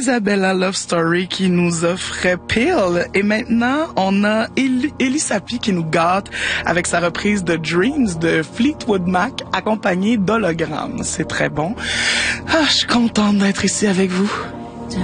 Isabella Love Story qui nous offrait Pill. Et maintenant, on a Ellie Sapi qui nous gâte avec sa reprise de Dreams de Fleetwood Mac accompagnée d'Hologramme. C'est très bon. Ah, je suis contente d'être ici avec vous.